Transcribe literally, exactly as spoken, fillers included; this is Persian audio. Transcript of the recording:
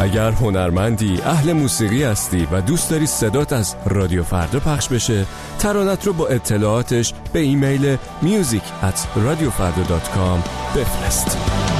اگر هنرمندی، اهل موسیقی هستی و دوست داری صدات از رادیو فردا پخش بشه، ترانت رو با اطلاعاتش به ایمیل music at radiofarda dot com بفرست.